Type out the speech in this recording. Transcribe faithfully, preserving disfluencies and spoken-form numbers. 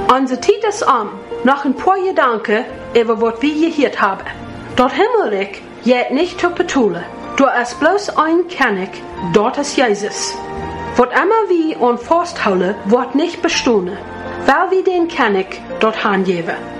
Unser Zeit ist um. Noch ein paar Gedanken über was wir gehört haben. Dort Himmelreich geht nicht zu betullen. Dort ist bloß ein König, dort ist Jesus. Was immer wir uns festhalten, wird nicht bestehen, weil wir den König dort hingeben.